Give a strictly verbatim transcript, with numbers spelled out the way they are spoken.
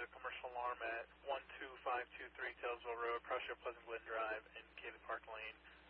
the commercial alarm at one two five two three Taylorsville Road, Crossshore Pleasant Glen Drive, and Cayley Park Lane.